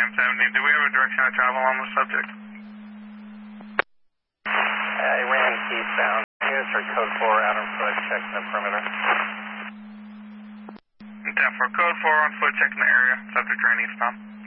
1070. Do we have a direction of travel on the subject? He ran eastbound. Units for code 4 out on foot, checking the perimeter. 10-4, code 4 on foot, checking the area. Subject ran eastbound.